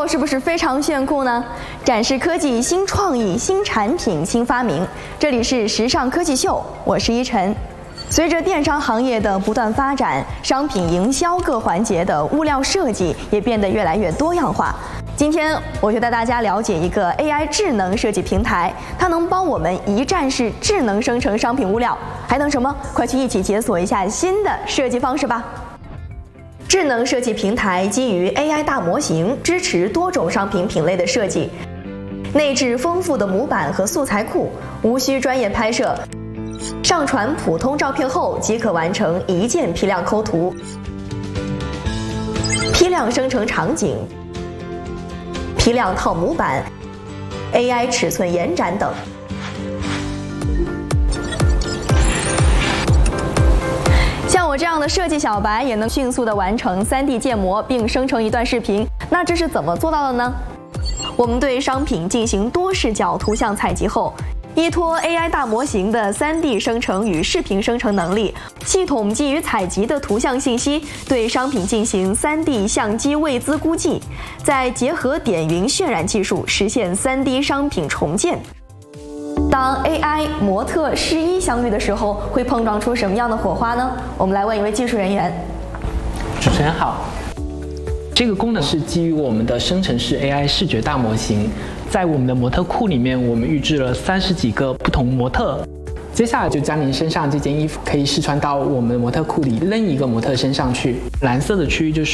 后是不是非常炫酷呢？展示科技新创意、新产品、新发明。这里是时尚科技秀，我是依晨。随着电商行业的不断发展，商品营销各环节的物料设计也变得越来越多样化。今天我就带大家了解一个 AI 智能设计平台，它能帮我们一站式智能生成商品物料，还等什么？快去一起解锁一下新的设计方式吧！智能设计平台基于 AI 大模型，支持多种商品品类的设计，内置丰富的模板和素材库，无需专业拍摄，上传普通照片后即可完成一键批量抠图、批量生成场景、批量套模板、AI 尺寸延展等。像我这样的设计小白也能迅速地完成 3D 建模并生成一段视频，那这是怎么做到的呢？我们对商品进行多视角图像采集后，依托 AI 大模型的 3D 生成与视频生成能力，系统基于采集的图像信息，对商品进行 3D 相机位姿估计，再结合点云渲染技术，实现 3D 商品重建。当 AI、模特、试衣相遇的时候，会碰撞出什么样的火花呢？我们来问一位技术人员。 主持人好，这个功能是基于我们的生成式 AI 视觉大模型，在我们的模特库里面，我们预置了30几个不同模特。接下来就将您身上这件衣服可以试穿到我们模特库里任意一个模特身上去。蓝色的区域就是